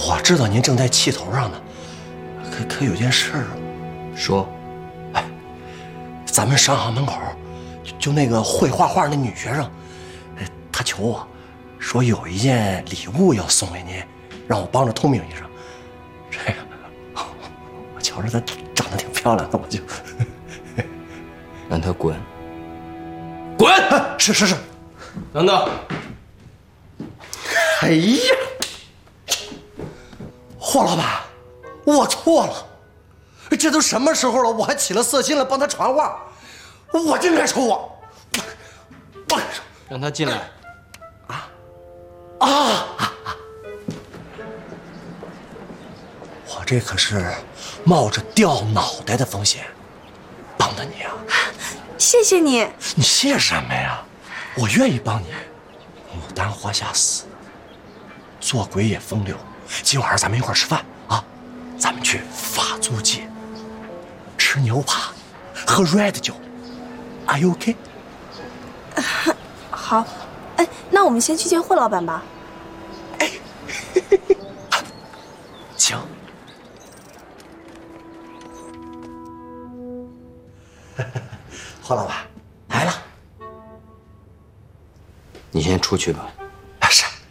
我知道您正在气头上呢，可有件事啊。 说。 哎，咱们商行门口就那个会画画那女学生，她求我，说有一件礼物要送给您，让我帮着通禀一声。这个，我瞧着她长得挺漂亮的，我就让她滚。 滚！是。 等等。 哎呀，霍老板，我错了。这都什么时候了，我还起了色心了，帮他传话，我真该说我。 让他进来。 我这可是冒着掉脑袋的风险帮的你啊！ 谢谢你。 你谢什么呀？我愿意帮你。牡丹花下死，做鬼也风流。今晚上咱们一块儿吃饭啊！咱们去法租界吃牛扒，喝 red 酒。Are you OK？ 好。哎，那我们先去见霍老板吧。 哎，行。霍老板来了。 你先出去吧。